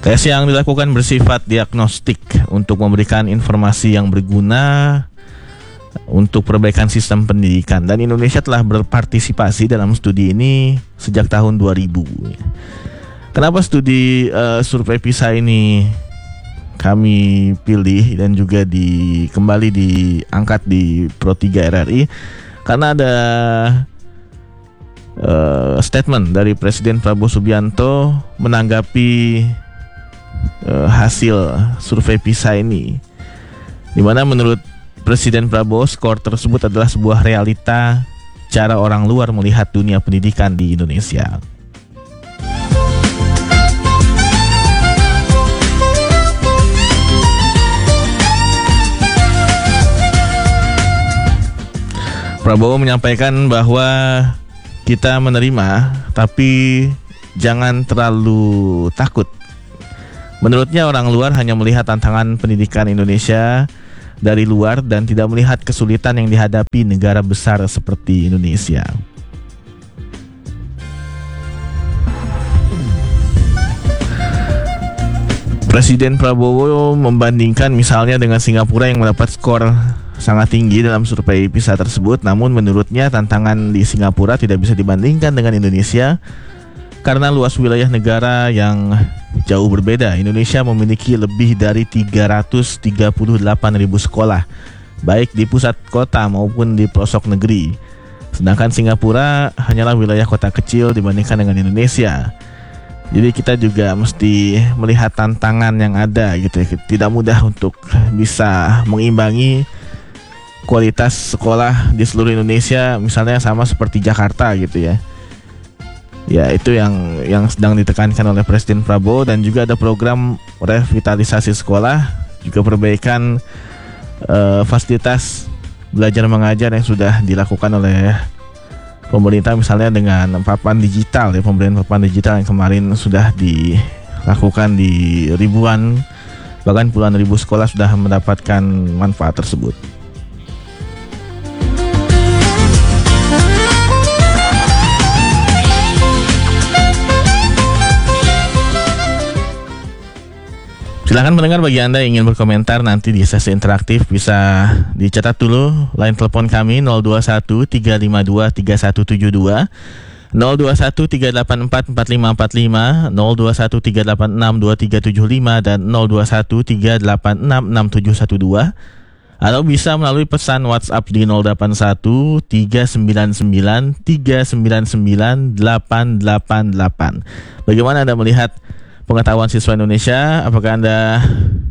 Tes yang dilakukan bersifat diagnostik untuk memberikan informasi yang berguna untuk perbaikan sistem pendidikan, dan Indonesia telah berpartisipasi dalam studi ini sejak tahun 2000. Kenapa studi survei PISA ini kami pilih dan juga kembali diangkat di Pro 3 RRI? Karena ada statement dari Presiden Prabowo Subianto menanggapi hasil survei PISA ini, di mana menurut Presiden Prabowo skor tersebut adalah sebuah realita cara orang luar melihat dunia pendidikan di Indonesia. Prabowo menyampaikan bahwa kita menerima, tapi jangan terlalu takut. Menurutnya orang luar hanya melihat tantangan pendidikan Indonesia dari luar dan tidak melihat kesulitan yang dihadapi negara besar seperti Indonesia. Presiden Prabowo membandingkan misalnya dengan Singapura yang mendapat skor sangat tinggi dalam survei PISA tersebut. Namun menurutnya tantangan di Singapura tidak bisa dibandingkan dengan Indonesia karena luas wilayah negara yang jauh berbeda. Indonesia memiliki lebih dari 338.000 sekolah, baik di pusat kota maupun di pelosok negeri. Sedangkan Singapura hanyalah wilayah kota kecil dibandingkan dengan Indonesia. Jadi kita juga mesti melihat tantangan yang ada gitu ya. Tidak mudah untuk bisa mengimbangi kualitas sekolah di seluruh Indonesia, misalnya sama seperti Jakarta gitu ya. Ya, itu yang sedang ditekankan oleh Presiden Prabowo. Dan juga ada program revitalisasi sekolah, juga perbaikan fasilitas belajar mengajar yang sudah dilakukan oleh pemerintah, misalnya dengan papan digital ya, pemberian papan digital yang kemarin sudah dilakukan di ribuan, bahkan puluhan ribu sekolah sudah mendapatkan manfaat tersebut. Silakan pendengar, bagi Anda yang ingin berkomentar nanti di sesi interaktif bisa dicatat dulu line telepon kami 021 352 3172, 021 384 4545, 021 386 2375 dan 021 386 6712, atau bisa melalui pesan WhatsApp di 081 399 399 888. Bagaimana Anda melihat pengetahuan siswa Indonesia? Apakah Anda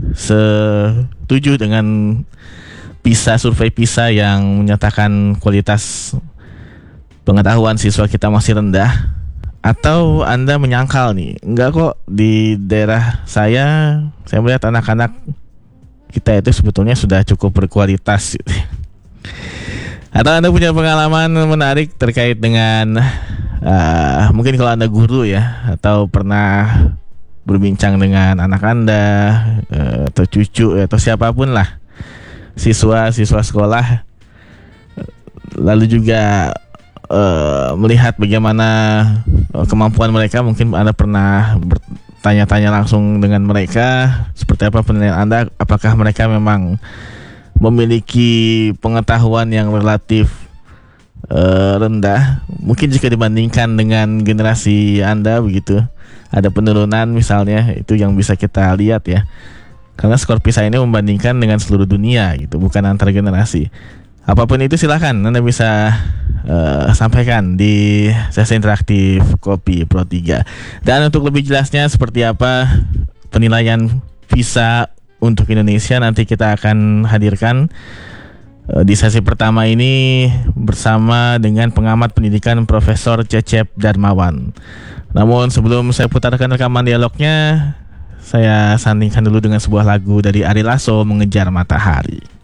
setuju dengan PISA, survei PISA yang menyatakan kualitas pengetahuan siswa kita masih rendah? Atau Anda menyangkal nih, enggak kok, di daerah saya melihat anak-anak kita itu sebetulnya sudah cukup berkualitas gitu. Atau Anda punya pengalaman menarik terkait dengan mungkin kalau Anda guru ya, atau pernah berbincang dengan anak Anda atau cucu atau siapapun lah, siswa sekolah, lalu juga melihat bagaimana kemampuan mereka. Mungkin Anda pernah bertanya-tanya langsung dengan mereka, seperti apa penilaian Anda, apakah mereka memang memiliki pengetahuan yang relatif rendah, mungkin jika dibandingkan dengan generasi Anda begitu. Ada penurunan misalnya, itu yang bisa kita lihat ya. Karena skor PISA ini membandingkan dengan seluruh dunia gitu, bukan antar generasi. Apapun itu silakan Anda bisa sampaikan di sesi interaktif Kopi Pro 3. Dan untuk lebih jelasnya seperti apa penilaian PISA untuk Indonesia, nanti kita akan hadirkan di sesi pertama ini bersama dengan pengamat pendidikan Profesor Cecep Darmawan. Namun sebelum saya putarkan rekaman dialognya, saya sandingkan dulu dengan sebuah lagu dari Ari Lasso, Mengejar Matahari.